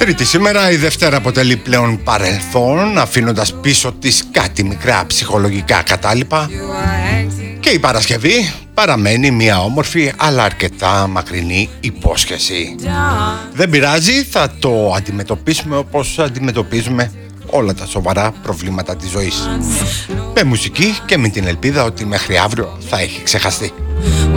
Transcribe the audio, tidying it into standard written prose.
Τρίτη σήμερα, η Δευτέρα αποτελεί πλέον παρελθόν, αφήνοντας πίσω της κάτι μικρά ψυχολογικά κατάλοιπα, και η Παρασκευή παραμένει μια όμορφη αλλά αρκετά μακρινή υπόσχεση. Δεν πειράζει, θα το αντιμετωπίσουμε όπως αντιμετωπίζουμε όλα τα σοβαρά προβλήματα της ζωής. Με μουσική και με την ελπίδα ότι μέχρι αύριο θα έχει ξεχαστεί.